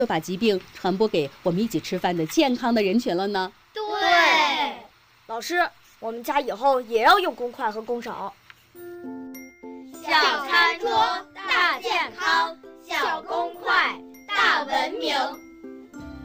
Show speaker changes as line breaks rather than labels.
就把疾病传播给我们一起吃饭的健康的人群了呢？
对，
老师，我们家以后也要用公筷和公勺。
小餐桌大健康。